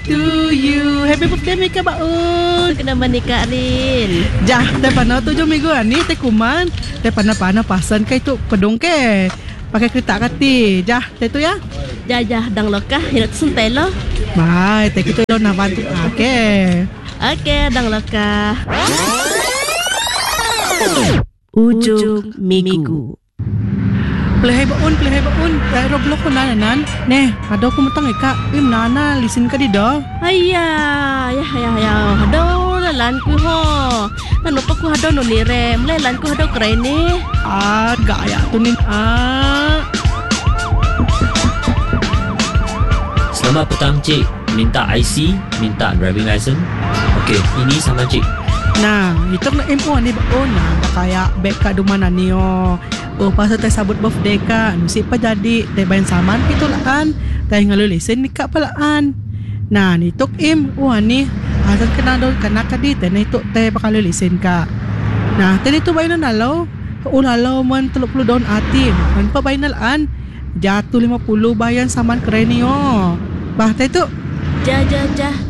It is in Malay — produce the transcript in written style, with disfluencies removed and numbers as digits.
to you. Happy birthday Mika Baun. Kena menikah Rin. Jah, teh pana 7 minggu ni teh kuman. Teh pana pasan kai tu pedong ke. Pakai kereta kati. Jah, teh tu ya. Jah dang lokah hirat suntai lo. Bye, teh kita lo nak bantu ake. Okey, dang lokah. Ujung minggu. Pelihai baun. Daerah blok pun nanan. Neh, ada aku mentang eka. Nana, listen ka di dah. Ayah, ya. Hado lan ku ho. Nan lupa ku hado no ni rem. Lan ku hado keren ni. Gaya tu ni. Selamat petang cik. Minta IC, minta driving license. Okey, ini sama cik. Nah, itu nak impuan ni baun. Nah, kaya bek ka dumana ni oh. Pasal teh sabut birthday ka, nusi pa jadi teh bayan saman itu lah kan. Teh ngalulisen ni ka palaan. Nah, ni tok ni asal kena do kana ka di teh itu teh bakal lulisen ka. Nah, teh itu bayan nalaw. Ulalaw man 30 daun ati. Man pa bayan nalaan. Jatuh 50 bayan saman keren ni oh. Bah teh tu. Jah.